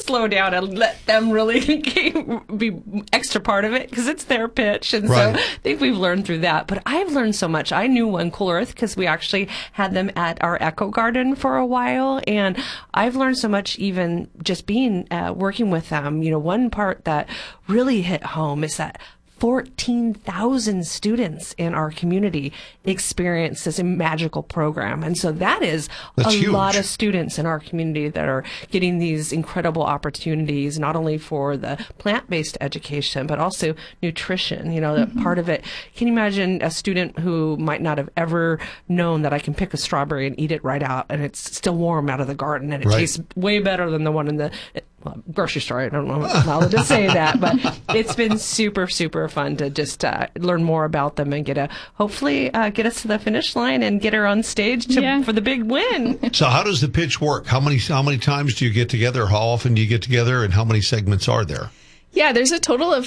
slow down and let them really be extra part of it because it's their pitch. And so I think we've learned through that. But I've learned so much. I knew One Cool Earth because we actually had them at our Echo Garden for a while. And I've learned so much even just being working with them. You know, one part that really hit home is that 14,000 students in our community experience this magical program. And so that's a huge. lot of students in our community that are getting these incredible opportunities, not only for the plant-based education, but also nutrition. You know, that part of it. Can you imagine a student who might not have ever known that I can pick a strawberry and eat it right out and it's still warm out of the garden and it tastes way better than the one in the grocery store. I don't know how to say that, but it's been super, super fun to just learn more about them and hopefully get us to the finish line and get her on stage for the big win. So how does the pitch work? How many times do you get together? How often do you get together? And how many segments are there? Yeah, there's a total of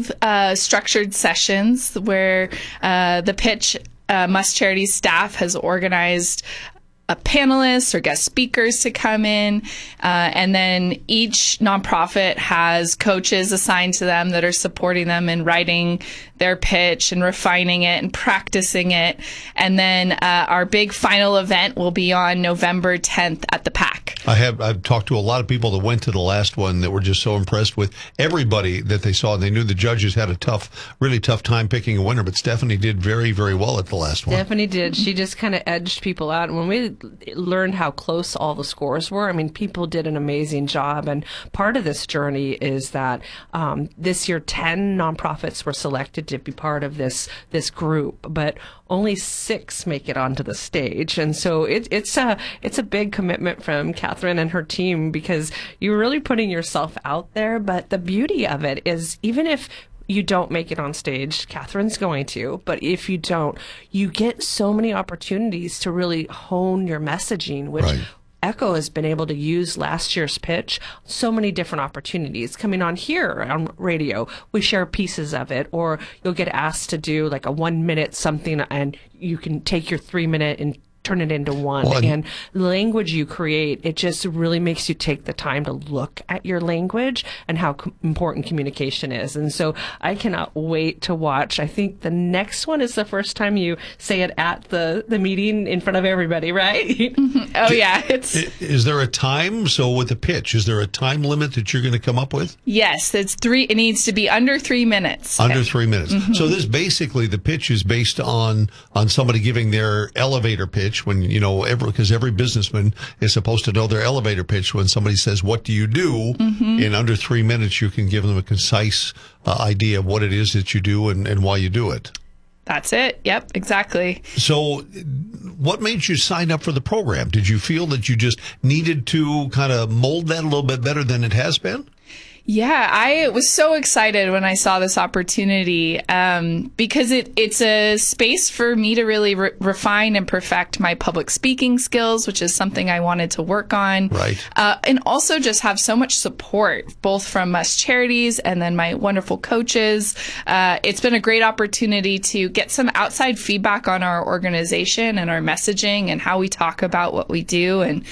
5 structured sessions where the pitch Must Charities staff has organized panelists or guest speakers to come in. And then each nonprofit has coaches assigned to them that are supporting them in writing their pitch and refining it and practicing it. And then our big final event will be on November 10th at the PAC. I've talked to a lot of people that went to the last one that were just so impressed with everybody that they saw. And they knew the judges had a really tough time picking a winner, but Stephanie did very, very well at the last one. Stephanie did. She just kind of edged people out. And when we learned how close all the scores were, I mean, people did an amazing job. And part of this journey is that this year 10 nonprofits were selected to be part of this group, but only 6 make it onto the stage. And so it's a big commitment from Catherine and her team because you're really putting yourself out there. But the beauty of it is even if you don't make it on stage, Catherine's going to, but if you don't, you get so many opportunities to really hone your messaging, which Echo has been able to use last year's pitch, so many different opportunities. Coming on here on radio, we share pieces of it, or you'll get asked to do like a 1-minute something and you can take your 3-minute and turn it into one. And the language you create, it just really makes you take the time to look at your language and how important communication is. And so I cannot wait to watch. I think the next one is the first time you say it at the meeting in front of everybody, right? Oh, yeah. Is there a time? So with the pitch, is there a time limit that you're going to come up with? Yes, it needs to be under 3 minutes. Under 3 minutes. So this basically, the pitch is based on somebody giving their elevator pitch when, because every businessman is supposed to know their elevator pitch. When somebody says, what do you do? In under 3 minutes, you can give them a concise idea of what it is that you do and why you do it. That's it. Yep, exactly. So what made you sign up for the program? Did you feel that you just needed to kind of mold that a little bit better than it has been? Yeah, I was so excited when I saw this opportunity because it's a space for me to really refine and perfect my public speaking skills, which is something I wanted to work on. Right. And also just have so much support, both from Must Charities and then my wonderful coaches. It's been a great opportunity to get some outside feedback on our organization and our messaging and how we talk about what we do. And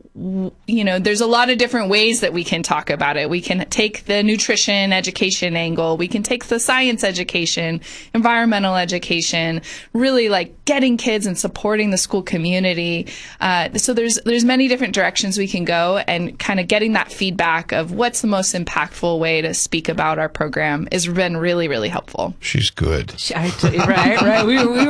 there's a lot of different ways that we can talk about it. We can take the nutrition education angle. We can take the science education, environmental education, really like getting kids and supporting the school community. So there's many different directions we can go, and kind of getting that feedback of what's the most impactful way to speak about our program has been really, really helpful. She's good. Right.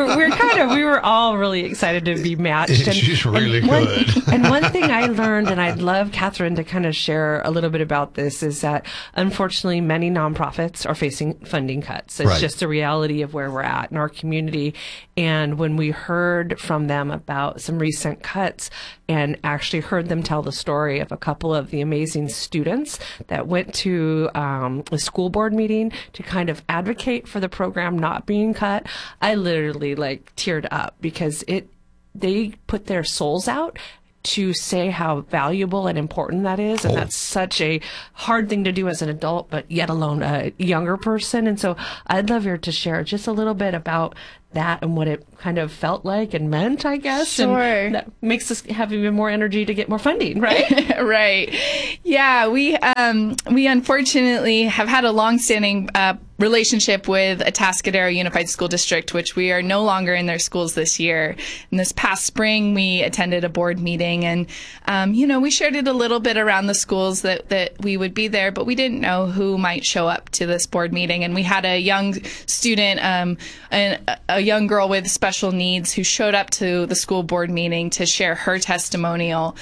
We were all really excited to be matched. And, she's really good. And one thing I learned, and I'd love Catherine to kind of share a little bit about this, is that unfortunately many nonprofits are facing funding cuts. It's just the reality of where we're at in our community. And when we heard from them about some recent cuts and actually heard them tell the story of a couple of the amazing students that went to a school board meeting to kind of advocate for the program not being cut, I literally teared up because they put their souls out to say how valuable and important that is. And that's such a hard thing to do as an adult, but yet alone a younger person. And so I'd love her to share just a little bit about that and what it kind of felt like and meant, I guess. Sure. And that makes us have even more energy to get more funding, right? Right. Yeah, we unfortunately have had a longstanding relationship with Atascadero Unified School District, which we are no longer in their schools this year. And this past spring, we attended a board meeting, and we shared it a little bit around the schools that we would be there, but we didn't know who might show up to this board meeting. And we had a young student, a young girl with special needs, who showed up to the school board meeting to share her testimonial.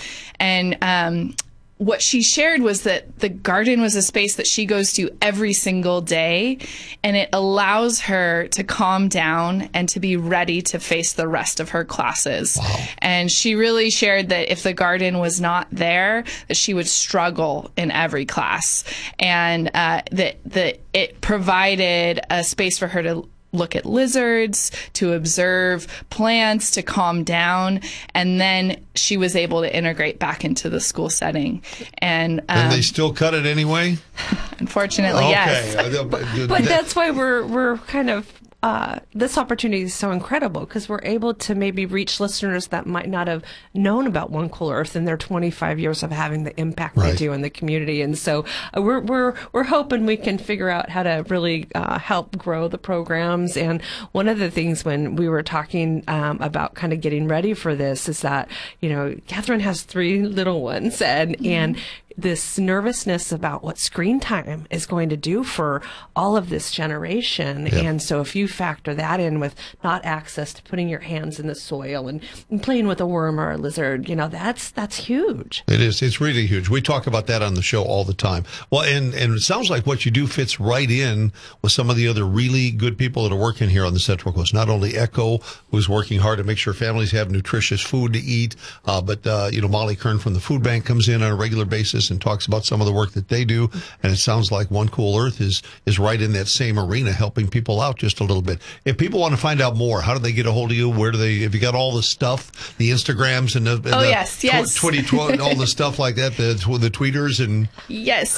And what she shared was that the garden was a space that she goes to every single day, and it allows her to calm down and to be ready to face the rest of her classes. Wow. And she really shared that if the garden was not there, that she would struggle in every class, and that it provided a space for her to look at lizards, to observe plants, to calm down, and then she was able to integrate back into the school setting. And they still cut it anyway? Unfortunately, yes. But that's why we're kind of this opportunity is so incredible, because we're able to maybe reach listeners that might not have known about One Cool Earth in their 25 years of having the impact they do in the community. And so we're hoping we can figure out how to really help grow the programs. And one of the things when we were talking about kind of getting ready for this is that, Catherine has 3 little ones, and this nervousness about what screen time is going to do for all of this generation. Yep. And so if you factor that in with not access to putting your hands in the soil and playing with a worm or a lizard, that's huge. It is. It's really huge. We talk about that on the show all the time. Well, and it sounds like what you do fits right in with some of the other really good people that are working here on the Central Coast. Not only Echo, who's working hard to make sure families have nutritious food to eat, but Molly Kern from the food bank comes in on a regular basis and talks about some of the work that they do. And it sounds like One Cool Earth is right in that same arena, helping people out just a little bit. If people want to find out more, how do they get a hold of you? Where do they, if you got all the stuff, the Instagrams and yes. 2012, all the stuff like that, the tweeters and. Yes.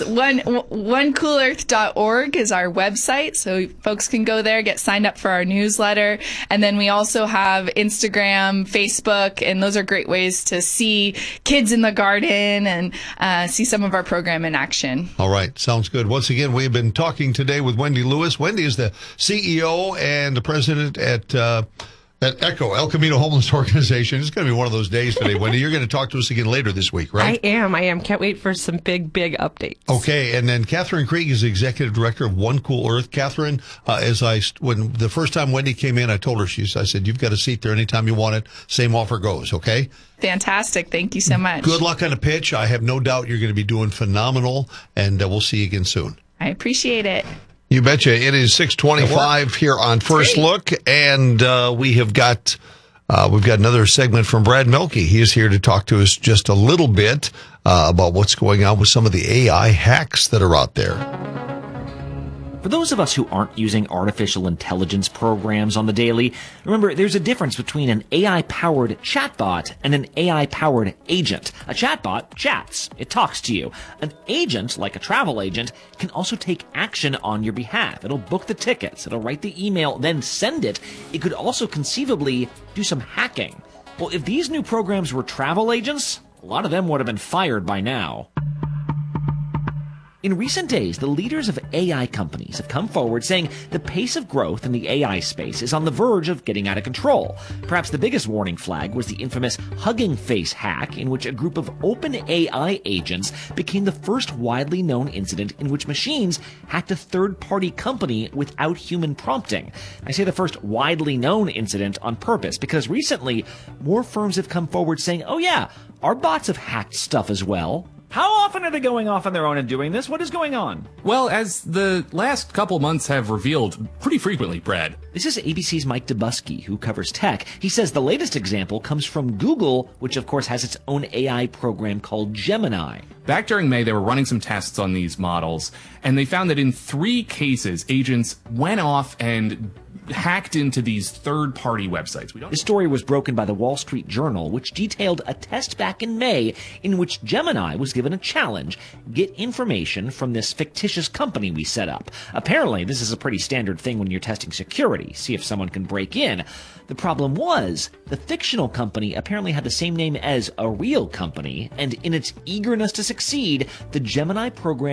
OneCoolEarth.org is our website. So folks can go there, get signed up for our newsletter. And then we also have Instagram, Facebook, and those are great ways to see kids in the garden and see some of our program in action. All right. Sounds good. Once again, we've been talking today with Wendy Lewis. Wendy is the CEO and the president at Echo, El Camino Homeless Organization. It's going to be one of those days today, Wendy. You're going to talk to us again later this week, right? I am. Can't wait for some big updates. Okay. And then Catherine Krieg is the executive director of One Cool Earth. Catherine, when the first time Wendy came in, I told her, I said, you've got a seat there anytime you want it. Same offer goes. Okay. Fantastic. Thank you so much. Good luck on the pitch. I have no doubt you're going to be doing phenomenal, and we'll see you again soon. I appreciate it. You betcha. It is 6:25 here on First Look, and we've got another segment from Brad Melke. He is here to talk to us just a little bit about what's going on with some of the AI hacks that are out there. For those of us who aren't using artificial intelligence programs on the daily, remember there's a difference between an AI-powered chatbot and an AI-powered agent. A chatbot chats. It talks to you. An agent, like a travel agent, can also take action on your behalf. It'll book the tickets. It'll write the email, then send it. It could also conceivably do some hacking. Well, if these new programs were travel agents, a lot of them would have been fired by now. In recent days, the leaders of AI companies have come forward saying the pace of growth in the AI space is on the verge of getting out of control. Perhaps the biggest warning flag was the infamous Hugging Face hack, in which a group of OpenAI agents became the first widely known incident in which machines hacked a third-party company without human prompting. I say the first widely known incident on purpose because recently more firms have come forward saying, oh yeah, our bots have hacked stuff as well. How often are they going off on their own and doing this? What is going on? Well, as the last couple months have revealed, pretty frequently, Brad. This is ABC's Mike Dubusky, who covers tech. He says the latest example comes from Google, which of course has its own AI program called Gemini. Back during May, they were running some tests on these models, and they found that in 3 cases, agents went off and hacked into these third-party websites. The story was broken by the Wall Street Journal, which detailed a test back in May in which Gemini was given a challenge: get information from this fictitious company we set up. Apparently, this is a pretty standard thing when you're testing security, see if someone can break in. The problem was, the fictional company apparently had the same name as a real company, and in its eagerness to succeed, the Gemini program